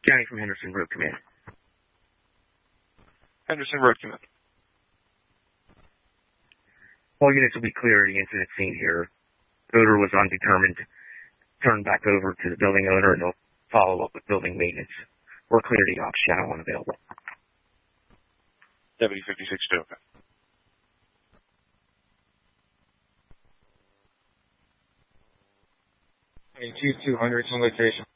County from Henderson Road Command. Henderson Road Command. All units will be clear of the incident scene here. The odor was undetermined. Turned back over to the building owner, and they'll follow up with building maintenance. We're clear the ops channel unavailable. Deputy 56-2, okay. Chief 200 on location.